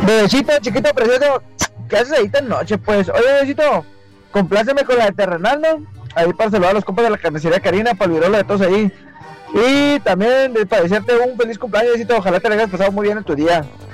Bebecito, chiquito, precioso, ¿qué haces ahí esta noche, pues? Oye, bebecito, compláceme con la de Terrenal, ahí para saludar a los compas de la carnicería Karina, para olvidarlo de todos ahí. Y también para desearte un feliz cumpleaños, bebecito, ojalá te lo hayas pasado muy bien en tu día.